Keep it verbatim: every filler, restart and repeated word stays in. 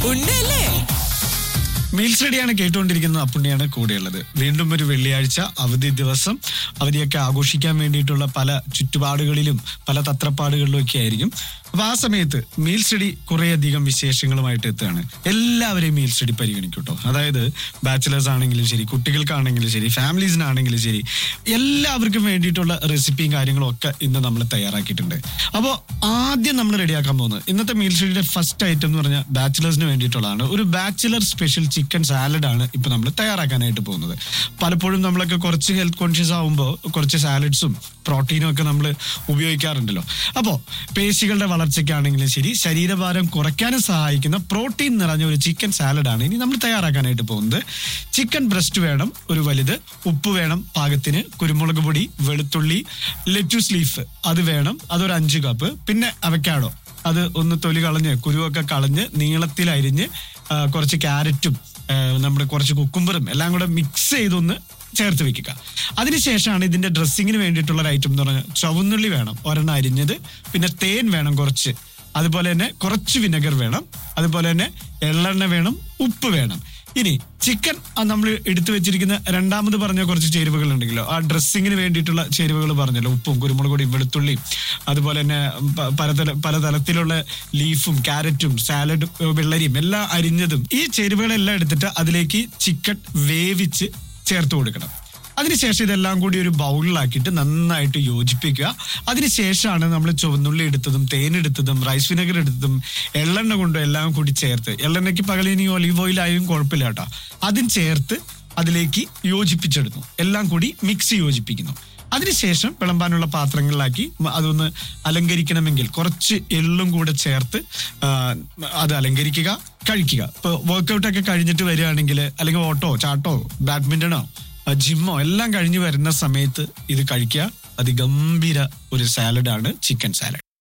ഉണ്ടല്ലേ? മീൽസ് റെഡിയാണ് കേട്ടുകൊണ്ടിരിക്കുന്നത്. അപ്പുണ്ണിയാണ് കൂടെയുള്ളത്. വീണ്ടും ഒരു വെള്ളിയാഴ്ച അവധി ദിവസം. അവധിയൊക്കെ ആഘോഷിക്കാൻ വേണ്ടിയിട്ടുള്ള പല ചുറ്റുപാടുകളിലും പല തത്രപ്പാടുകളിലും ഒക്കെ ആയിരിക്കും. അപ്പൊ ആ സമയത്ത് മീൽ സ്റ്റഡി കുറേയധികം വിശേഷങ്ങളുമായിട്ട് എത്തുകയാണ്. എല്ലാവരെയും മീൽ സ്റ്റഡി പരിഗണിക്കൂട്ടോ. അതായത് ബാച്ചിലേഴ്സ് ആണെങ്കിലും ശരി, കുട്ടികൾക്കാണെങ്കിലും ശരി, ഫാമിലീസിനാണെങ്കിലും ശരി, എല്ലാവർക്കും വേണ്ടിയിട്ടുള്ള റെസിപ്പിയും കാര്യങ്ങളും ഒക്കെ ഇന്ന് നമ്മൾ തയ്യാറാക്കിയിട്ടുണ്ട്. അപ്പോൾ ആദ്യം നമ്മൾ റെഡിയാക്കാൻ പോകുന്നത് ഇന്നത്തെ മീൽ സ്റ്റഡിയുടെ ഫസ്റ്റ് ഐറ്റം എന്ന് പറഞ്ഞാൽ ബാച്ചിലേഴ്സിന് വേണ്ടിയിട്ടുള്ളതാണ്. ഒരു ബാച്ചിലർ സ്പെഷ്യൽ ചിക്കൻ സാലഡ് ആണ് ഇപ്പൊ നമ്മൾ തയ്യാറാക്കാനായിട്ട് പോകുന്നത്. പലപ്പോഴും നമ്മളൊക്കെ കുറച്ച് ഹെൽത്ത് കോൺഷ്യസ് ആവുമ്പോൾ കുറച്ച് സാലഡ്സും പ്രോട്ടീനും ഒക്കെ നമ്മൾ ഉപയോഗിക്കാറുണ്ടല്ലോ. അപ്പോൾ പേശികളുടെ വളർച്ചയ്ക്കാണെങ്കിലും ശരി, ശരീരഭാരം കുറയ്ക്കാനും സഹായിക്കുന്ന പ്രോട്ടീൻ നിറഞ്ഞ ഒരു ചിക്കൻ സാലഡാണ് ഇനി നമ്മൾ തയ്യാറാക്കാനായിട്ട് പോകുന്നത്. ചിക്കൻ ബ്രസ്റ്റ് വേണം ഒരു വലുത്, ഉപ്പ് വേണം പാകത്തിന്, കുരുമുളക് പൊടി, വെളുത്തുള്ളി, ലെറ്റൂസ് ലീഫ് അത് വേണം, അതൊരു അഞ്ച് കപ്പ്. പിന്നെ അവക്കാഡോ അത് ഒന്ന് തൊലി കളഞ്ഞ് കുരുവൊക്കെ കളഞ്ഞ് നീളത്തിൽ അരിഞ്ഞ് കുറച്ച് ക്യാരറ്റും നമ്മുടെ കുറച്ച് കുക്കുംബറും എല്ലാം കൂടെ മിക്സ് ചെയ്തൊന്ന് ചേർത്ത് വെക്കുക. അതിനുശേഷമാണ് ഇതിന്റെ ഡ്രസ്സിങ്ങിന് വേണ്ടിയിട്ടുള്ള ഒരു ഐറ്റം എന്ന് പറഞ്ഞാൽ ചുവന്നുള്ളി വേണം ഒരെണ്ണം അരിഞ്ഞത്, പിന്നെ തേൻ വേണം കുറച്ച്, അതുപോലെ തന്നെ കുറച്ച് വിനെഗർ വേണം, അതുപോലെ തന്നെ എള്ളെണ്ണ വേണം, ഉപ്പ് വേണം. ഇനി ചിക്കൻ നമ്മൾ എടുത്തു വെച്ചിരിക്കുന്ന രണ്ടാമത് പറഞ്ഞ കുറച്ച് ചേരുവകൾ ഉണ്ടെങ്കിലോ ആ ഡ്രസ്സിങ്ങിന് വേണ്ടിയിട്ടുള്ള ചേരുവകൾ പറഞ്ഞല്ലോ, ഉപ്പും കുരുമുളക് പൊടിയും വെളുത്തുള്ളിയും അതുപോലെ തന്നെ പലതര പലതരത്തിലുള്ള ലീഫും ക്യാരറ്റും സാലഡ് വെള്ളരിയും എല്ലാം അരിഞ്ഞതും ഈ ചേരുവകളെല്ലാം എടുത്തിട്ട് അതിലേക്ക് ചിക്കൻ വേവിച്ച് ചേർത്ത് കൊടുക്കണം. അതിനുശേഷം ഇതെല്ലാം കൂടി ഒരു ബൗളിലാക്കിയിട്ട് നന്നായിട്ട് യോജിപ്പിക്കുക. അതിനുശേഷമാണ് നമ്മൾ ചുവന്നുള്ളി എടുത്തതും തേനെടുത്തതും റൈസ് വിനെഗർ എടുത്തതും എള്ളെണ്ണ കൊണ്ടും എല്ലാം കൂടി ചേർത്ത്, എള്ളെണ്ണയ്ക്ക് പകരം ഇനി ഒലീവ് ഓയിൽ ആയും കുഴപ്പമില്ല കേട്ടോ, അതും ചേർത്ത് അതിലേക്ക് യോജിപ്പിച്ചെടുക്കുന്നു. എല്ലാം കൂടി മിക്സ് യോജിപ്പിക്കുന്നു. അതിനുശേഷം വിളമ്പാനുള്ള പാത്രങ്ങളിലാക്കി അതൊന്ന് അലങ്കരിക്കണമെങ്കിൽ കുറച്ച് എള്ളും കൂടെ ചേർത്ത് അത് അലങ്കരിക്കുക, കഴിക്കുക. ഇപ്പോൾ വർക്കൗട്ടൊക്കെ കഴിഞ്ഞിട്ട് വരികയാണെങ്കിൽ അല്ലെങ്കിൽ ഓട്ടോ ചാട്ടോ ബാഡ്മിന്റണോ ജിമ്മോ എല്ലാം കഴിഞ്ഞ് വരുന്ന സമയത്ത് ഇത് കഴിക്കുക. അതിഗംഭീര ഒരു സാലഡാണ് ചിക്കൻ സാലഡ്.